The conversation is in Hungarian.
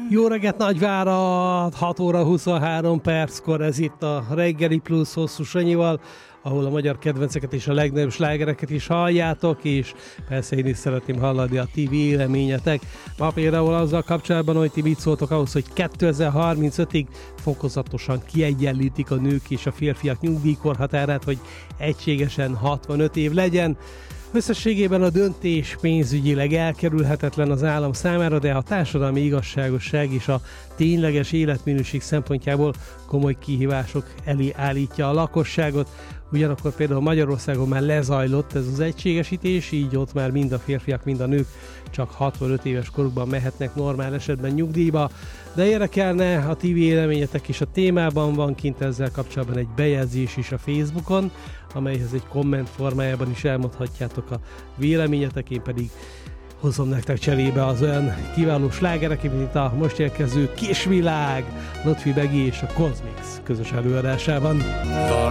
Jó reggelt Nagyvárad, 6 óra 23 perckor, ez itt a Reggeli Plusz Hosszú Sanyival, ahol a magyar kedvenceket és a legnagyobb slágereket is halljátok, és persze én is szeretném hallani a ti véleményetek. Ma például azzal kapcsolatban, hogy ti mit szóltok ahhoz, hogy 2035-ig fokozatosan kiegyenlítik a nők és a férfiak nyugdíjkorhatárát, hogy egységesen 65 év legyen. Összességében a döntés pénzügyileg elkerülhetetlen az állam számára, de a társadalmi igazságosság és a tényleges életminőség szempontjából komoly kihívások elé állítja a lakosságot. Ugyanakkor például Magyarországon már lezajlott ez az egységesítés, így ott már mind a férfiak, mind a nők csak 65 éves korukban mehetnek normál esetben nyugdíjba. De érdekelne a ti véleményetek is a témában, van kint ezzel kapcsolatban egy bejegyzés is a Facebookon, amelyhez egy komment formájában is elmondhatjátok a véleményetek, én pedig hozom nektek cserébe az olyan kiváló slágereket, mint a most érkező Kisvilág, Lotfi Begi és a Cosmix közös előadásában.